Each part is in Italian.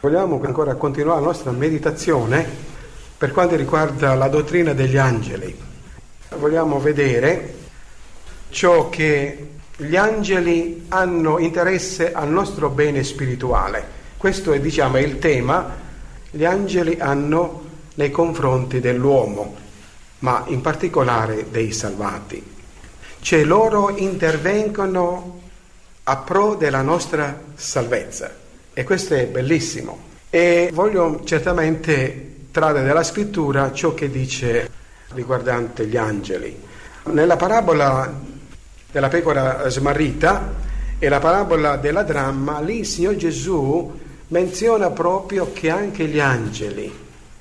Vogliamo ancora continuare la nostra meditazione per quanto riguarda la dottrina degli angeli. Vogliamo vedere ciò che gli angeli hanno interesse al nostro bene spirituale. Questo è, il tema gli angeli hanno nei confronti dell'uomo, ma in particolare dei salvati. Cioè loro intervengono a pro della nostra salvezza. E questo è bellissimo. E voglio certamente trarre dalla scrittura ciò che dice riguardante gli angeli. Nella parabola della pecora smarrita e la parabola della dramma, lì il Signor Gesù menziona proprio che anche gli angeli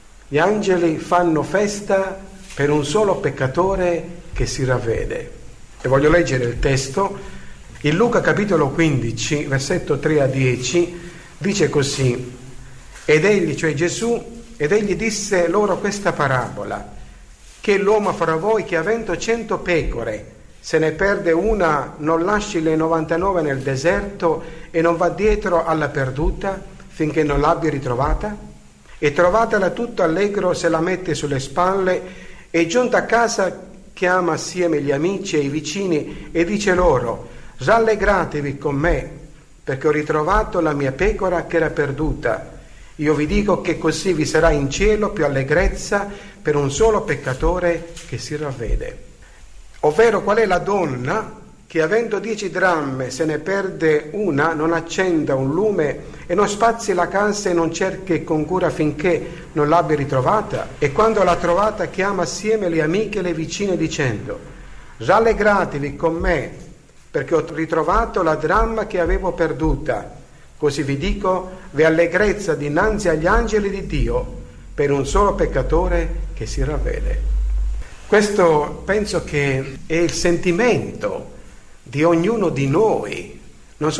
fanno festa per un solo peccatore che si ravvede. E voglio leggere il testo in Luca capitolo 15, versetto 3 a 10. Dice così: ed egli, cioè Gesù, ed egli disse loro questa parabola: che l'uomo fra voi che avendo 100 pecore, se ne perde una, non lasci le 99 nel deserto e non va dietro alla perduta finché non l'abbia ritrovata? E trovatela tutto allegro se la mette sulle spalle, e giunta a casa chiama assieme gli amici e i vicini e dice loro: rallegratevi con me, perché ho ritrovato la mia pecora che era perduta. Io vi dico che così vi sarà in cielo più allegrezza per un solo peccatore che si ravvede. Ovvero, qual è la donna che avendo 10 dramme se ne perde una, non accenda un lume e non spazi la casa e non cerchi con cura finché non l'abbia ritrovata? E quando l'ha trovata chiama assieme le amiche e le vicine dicendo: rallegratevi con me, perché ho ritrovato la dramma che avevo perduta. Così vi dico, v'è allegrezza dinanzi agli angeli di Dio per un solo peccatore che si ravvede. Questo penso che è il sentimento di ognuno di noi